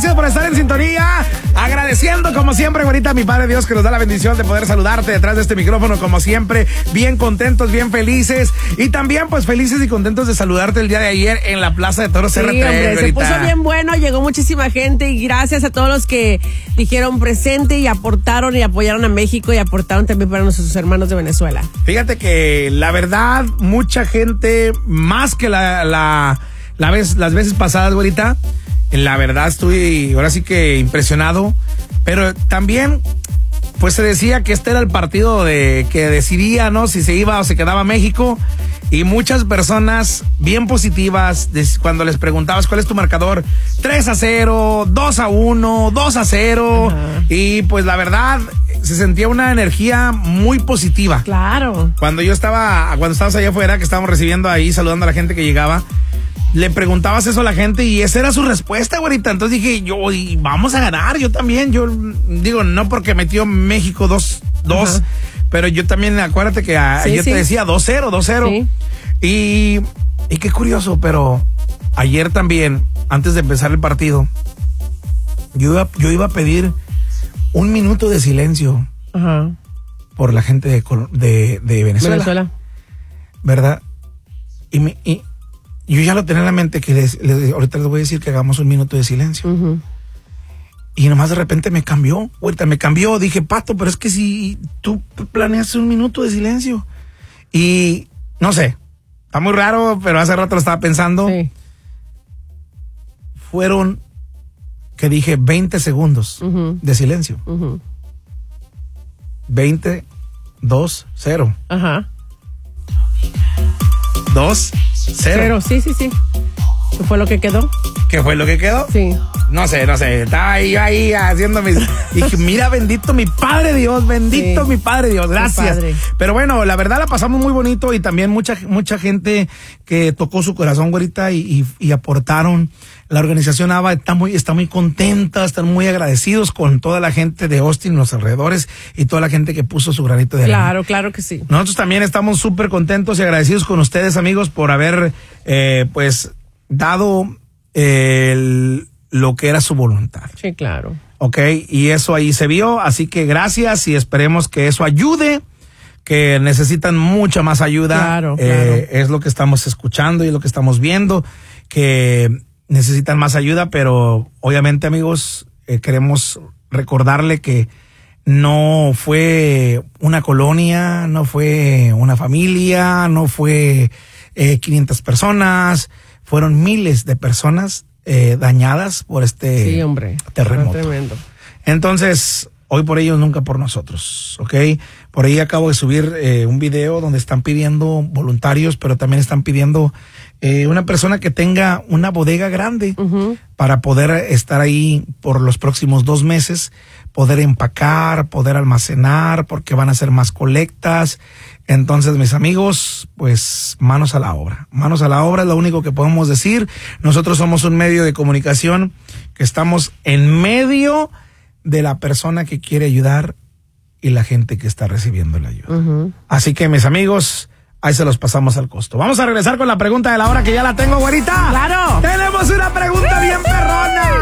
gracias por estar en sintonía. Agradeciendo como siempre, güerita, a mi Padre Dios que nos da la bendición de poder saludarte detrás de este micrófono como siempre. Bien contentos, bien felices. Y también pues felices y contentos de saludarte el día de ayer en la Plaza de Toros R3, hombre, güerita. se puso bien bueno, llegó muchísima gente y gracias a todos los que dijeron presente y aportaron y apoyaron a México y aportaron también para nuestros hermanos de Venezuela. Fíjate que la verdad, mucha gente, más que las veces pasadas, güerita, la verdad estoy ahora sí que impresionado, pero también pues se decía que este era el partido que decidía, ¿no? Si se iba o se quedaba México, y muchas personas bien positivas cuando les preguntabas cuál es tu marcador, 3-0, 2-1, 2-0, Ajá. Y pues la verdad se sentía una energía muy positiva. Claro. Cuando estabas allá afuera, que estábamos recibiendo ahí, saludando a la gente que llegaba, le preguntabas eso a la gente y esa era su respuesta, güerita. Entonces dije, y vamos a ganar, yo también. Yo digo, no porque metió México 2, pero yo también, acuérdate que yo te decía 2-0, 2-0. Sí. Y qué curioso, pero ayer también, antes de empezar el partido, yo iba a pedir 1 minuto de silencio por la gente de Venezuela. ¿Verdad? Y yo ya lo tenía en la mente que ahorita les voy a decir que hagamos 1 minuto de silencio. Y nomás de repente me cambió. Ahorita me cambió. Dije, Pato, pero es que si tú planeas 1 minuto de silencio. Y no sé, está muy raro, pero hace rato lo estaba pensando. Sí. Fueron, que dije, 20 segundos de silencio. 20, 2, 0. 2, 0. Sí. ¿Qué fue lo que quedó? ¿Qué fue lo que quedó? Sí. No sé. Estaba ahí haciendo mis... Dije, mira, bendito mi Padre Dios, bendito mi Padre Dios, gracias. Pero bueno, la verdad la pasamos muy bonito y también mucha gente que tocó su corazón, güerita, y aportaron. La organización ABA está muy contenta, están muy agradecidos con toda la gente de Austin, los alrededores, y toda la gente que puso su granito de arena. Claro que sí. Nosotros también estamos súper contentos y agradecidos con ustedes, amigos, por haber, pues, dado lo que era su voluntad. Sí, claro. Ok, y eso ahí se vio, así que gracias y esperemos que eso ayude, que necesitan mucha más ayuda. Claro. Es lo que estamos escuchando y lo que estamos viendo, que necesitan más ayuda, pero obviamente, amigos, queremos recordarle que no fue una colonia, no fue una familia, no fue 500 personas, fueron miles de personas dañadas por este terremoto. Tremendo. Entonces, hoy por ellos, nunca por nosotros, ¿ok? Por ahí acabo de subir un video donde están pidiendo voluntarios, pero también están pidiendo una persona que tenga una bodega grande para poder estar ahí por los próximos 2 meses, poder empacar, poder almacenar, porque van a hacer más colectas. Entonces, mis amigos, pues manos a la obra. Manos a la obra es lo único que podemos decir. Nosotros somos un medio de comunicación que estamos en medio de la persona que quiere ayudar y la gente que está recibiendo la ayuda. Así que, mis amigos, ahí se los pasamos al costo. Vamos a regresar con la pregunta de la hora, que ya la tengo, güerita. ¡Claro! Tenemos una pregunta bien perrona.